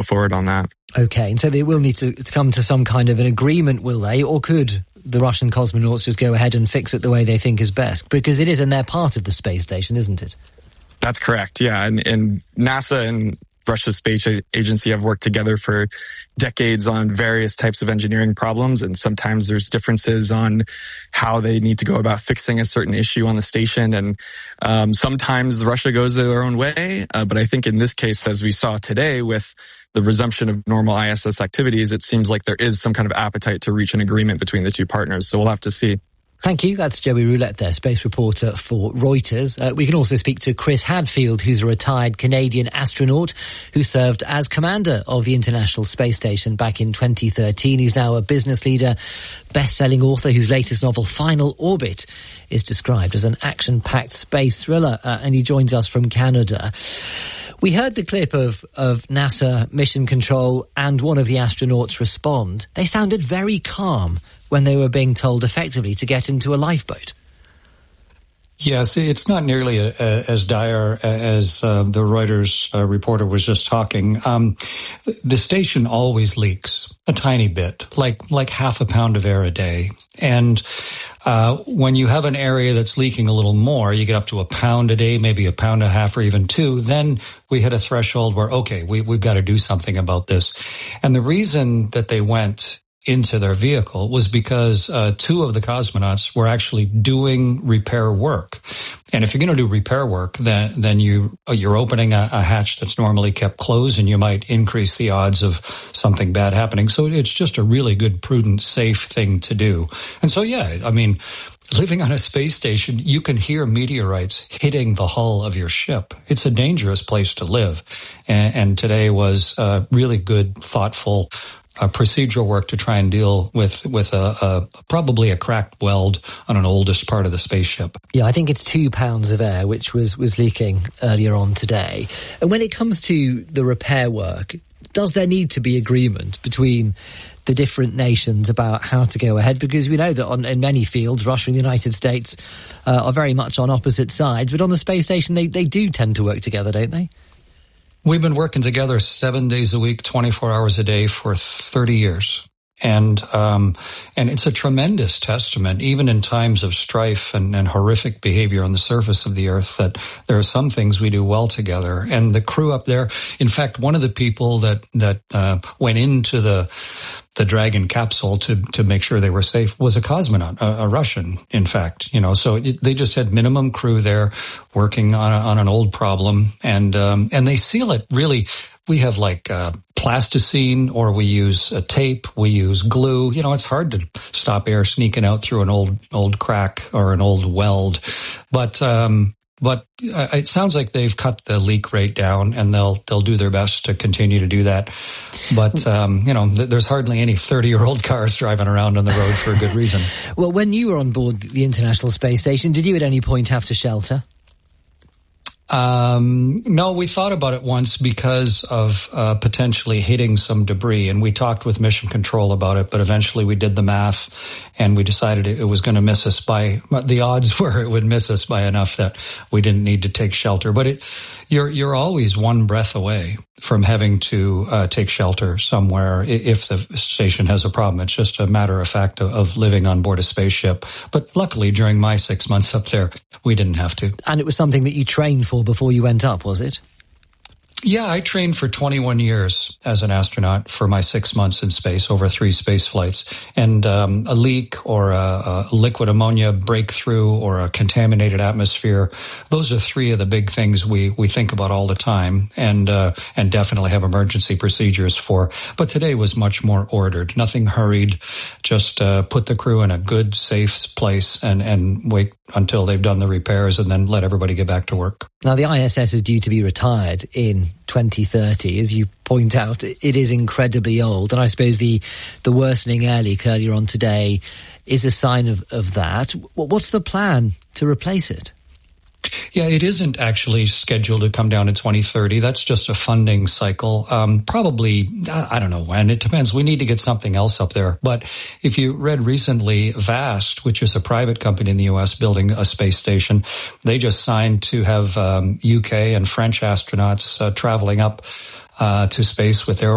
forward on that. Okay, and so they will need to come to some kind of an agreement, will they? Or could the Russian cosmonauts just go ahead and fix it the way they think is best? Because it is, and they're part of the space station, isn't it? That's correct, yeah. And NASA and Russia's space agency have worked together for decades on various types of engineering problems, and sometimes there's differences on how they need to go about fixing a certain issue on the station, and sometimes Russia goes their own way, but I think in this case, as we saw today with the resumption of normal ISS activities, it seems like there is some kind of appetite to reach an agreement between the two partners, so we'll have to see. Thank you. That's Joey Roulette there, space reporter for Reuters. We can also speak to Chris Hadfield, who's a retired Canadian astronaut who served as commander of the International Space Station back in 2013. He's now a business leader, best-selling author whose latest novel, Final Orbit, is described as an action-packed space thriller, and he joins us from Canada. We heard the clip of NASA Mission Control and one of the astronauts respond. They sounded very calm when they were being told effectively to get into a lifeboat. Yes, it's not nearly as dire as the Reuters reporter was just talking. The station always leaks a tiny bit, like half a pound of air a day. And when you have an area that's leaking a little more, you get up to a pound a day, maybe a pound and a half or even 2, then we hit a threshold where, okay, we've got to do something about this. And the reason that they went into their vehicle was because 2 of the cosmonauts were actually doing repair work. And if you're going to do repair work, then you're opening a hatch that's normally kept closed, and you might increase the odds of something bad happening. So it's just a really good, prudent, safe thing to do. And so, yeah, I mean, living on a space station, you can hear meteorites hitting the hull of your ship. It's a dangerous place to live. And today was really good, thoughtful procedural work to try and deal with probably a cracked weld on an oldest part of the spaceship. Yeah, I think it's 2 pounds of air, which was leaking earlier on today. And when it comes to the repair work, does there need to be agreement between the different nations about how to go ahead? Because we know that in many fields, Russia and the United States are very much on opposite sides. But on the space station, they do tend to work together, don't they? We've been working together 7 days a week, 24 hours a day for 30 years. And it's a tremendous testament, even in times of strife and horrific behavior on the surface of the Earth, that there are some things we do well together. And the crew up there, in fact, one of the people that went into the Dragon capsule to make sure they were safe was a cosmonaut, a Russian, in fact, so they just had minimum crew there working on an old problem, and they seal it really. We have plasticine, or we use tape, we use glue. It's hard to stop air sneaking out through an old crack or an old weld, but it sounds like they've cut the leak rate down, and they'll do their best to continue to do that. But there's hardly any 30-year-old cars driving around on the road for a good reason. Well, when you were on board the International Space Station, did you at any point have to shelter? No, we thought about it once because of potentially hitting some debris, and we talked with Mission Control about it, but eventually we did the math, and we decided it was going to miss us the odds were it would miss us by enough that we didn't need to take shelter. But you're always one breath away from having to take shelter somewhere if the station has a problem. It's just a matter of fact of living on board a spaceship. But luckily, during my 6 months up there, we didn't have to. And it was something that you trained for before you went up, was it? Yeah, I trained for 21 years as an astronaut for my 6 months in space, over 3 space flights. And a leak or a liquid ammonia breakthrough or a contaminated atmosphere, those are 3 of the big things we think about all the time and definitely have emergency procedures for. But today was much more ordered, nothing hurried, just put the crew in a good, safe place and wait until they've done the repairs and then let everybody get back to work. Now, the ISS is due to be retired in 2030. As you point out, it is incredibly old. And I suppose the worsening air leak earlier on today is a sign of that. What's the plan to replace it? Yeah, it isn't actually scheduled to come down in 2030. That's just a funding cycle. Probably, I don't know when. It depends. We need to get something else up there. But if you read recently, VAST, which is a private company in the U.S. building a space station, they just signed to have UK and French astronauts traveling up to space with their